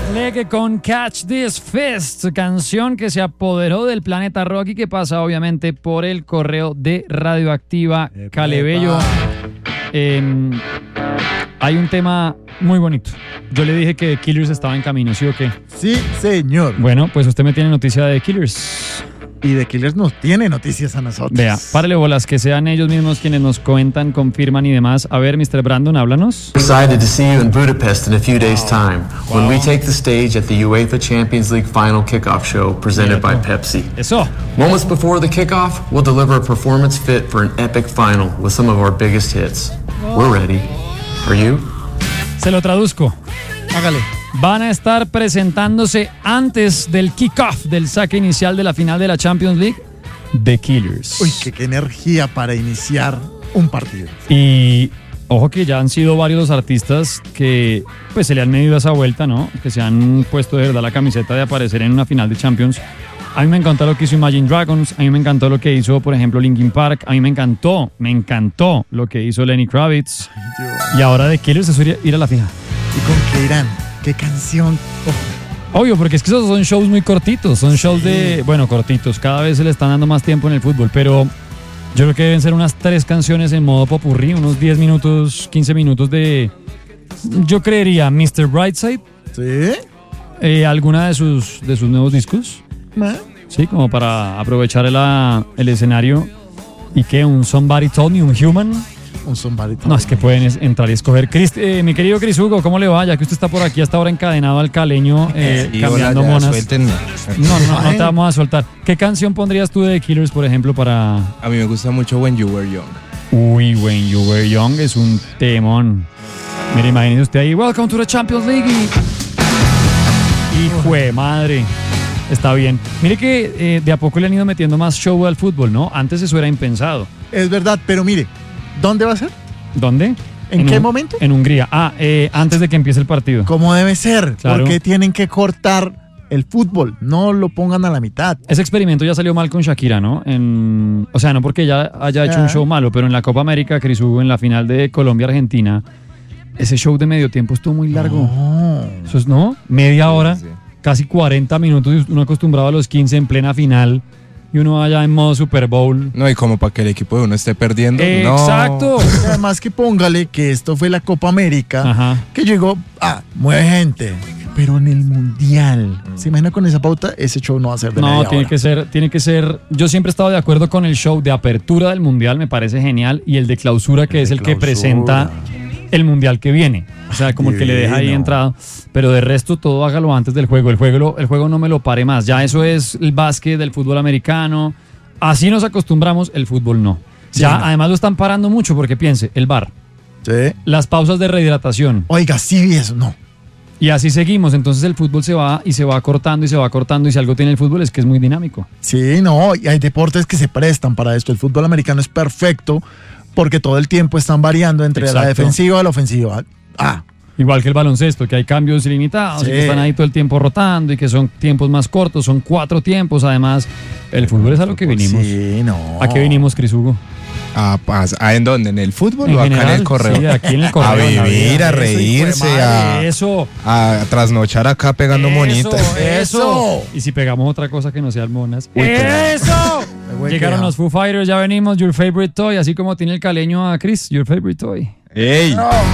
Leque con Catch This Fist, canción que se apoderó del planeta rock y que pasa obviamente por el correo de Radioactiva Calebello. Hay un tema muy bonito. Yo le dije que The Killers estaba en camino, ¿sí o qué? Sí, señor. Bueno, pues usted me tiene noticia de The Killers. Y The Killers nos tiene noticias a nosotros. Vea, párale bolas, que sean ellos mismos quienes nos cuentan, confirman y demás. A ver, Mr. Brandon, háblanos. Excited to see you in Budapest in a few days' time when we take the stage at the UEFA Champions League final kickoff show presented by Pepsi. Eso. Moments before the kickoff, we'll deliver a performance fit for an epic final with some of our biggest hits. We're ready. Are you? Se lo traduzco. Hágale. Van a estar presentándose antes del kickoff del saque inicial de la final de la Champions League, The Killers. Uy, qué energía para iniciar un partido. Y ojo que ya han sido varios los artistas que pues se le han medido a esa vuelta, ¿no? Que se han puesto de verdad la camiseta de aparecer en una final de Champions. A mí me encantó lo que hizo Imagine Dragons, a mí me encantó lo que hizo, por ejemplo, Linkin Park, a mí me encantó lo que hizo Lenny Kravitz. Y ahora The Killers es ir a la fija. ¿Y con qué irán? ¿Qué canción? Obvio, porque es que esos son shows muy cortitos, son shows de, bueno, cortitos, cada vez se le están dando más tiempo en el fútbol, pero yo creo que deben ser unas 3 canciones en modo popurrí, unos 10 minutos, 15 minutos de, yo creería, Mr. Brightside. ¿Sí? Alguna de sus nuevos discos. Sí, como para aprovechar el escenario. ¿Y qué? ¿Un Somebody Told Me? ¿Un Human? Un Somebody Told Me. No, es que pueden entrar y escoger. Mi querido Cris Hugo, ¿cómo le va? Ya que usted está por aquí hasta ahora encadenado al caleño, cambiando monas. Suéltenme. No te vamos a soltar. ¿Qué canción pondrías tú de The Killers, por ejemplo, para...? A mí me gusta mucho When You Were Young. Uy, When You Were Young es un temón. Mire, imagínese usted ahí, Welcome to the Champions League. Hijo de madre. Está bien. Mire que de a poco le han ido metiendo más show al fútbol, ¿no? Antes eso era impensado. Es verdad, pero mire, ¿dónde va a ser? ¿Dónde? ¿En qué momento? En Hungría. Antes de que empiece el partido. ¿Cómo debe ser? Claro. Porque tienen que cortar el fútbol, no lo pongan a la mitad. Ese experimento ya salió mal con Shakira, ¿no? O sea, no porque ella haya hecho un show malo, pero en la Copa América, Cris Hugo, en la final de Colombia-Argentina, ese show de medio tiempo estuvo muy largo. No. Eso es, ¿no? Media hora. Sí. Casi Casi 40 minutos y uno acostumbrado a los 15 en plena final y uno vaya en modo Super Bowl. No, y como para que el equipo de uno esté perdiendo. Exacto. Y además que póngale que esto fue la Copa América, Ajá. que llegó, mueve gente, pero en el Mundial, ¿se imagina con esa pauta? Ese show no va a ser de No, media hora. tiene que ser. Yo siempre he estado de acuerdo con el show de apertura del Mundial, me parece genial, y el de clausura, que es el que presenta el Mundial que viene. O sea, como el que le deja ahí entrado. Pero de resto, todo hágalo antes del juego. El juego no me lo pare más. Ya eso es el básquet del fútbol americano. Así nos acostumbramos, el fútbol no. Sí, ya, no. además lo están parando mucho porque piense, el VAR, Sí. las pausas de rehidratación. Oiga, sí, eso no. Y así seguimos. Entonces el fútbol se va cortando y se va cortando. Y si algo tiene el fútbol es que es muy dinámico. Sí, no, y hay deportes que se prestan para esto. El fútbol americano es perfecto porque todo el tiempo están variando entre la Exacto. defensiva y la ofensiva. Igual que el baloncesto, que hay cambios ilimitados, Sí. y que están ahí todo el tiempo rotando y que son tiempos más cortos, son 4 tiempos. Además, el fútbol es a lo que vinimos. Sí, no. ¿A qué vinimos, Cris Hugo? ¿En dónde? ¿En el fútbol En o acá general, en el correo? sí, aquí en el correo. A vivir, a Eso, reírse, Eso. a trasnochar acá pegando monitas. Eso. Y si pegamos otra cosa que no sean monas. Uy, ¡Eso! buen Llegaron cuidado. los Foo Fighters, ya venimos. Your favorite toy, así como tiene el caleño a Chris. Your favorite toy. ¡Ey!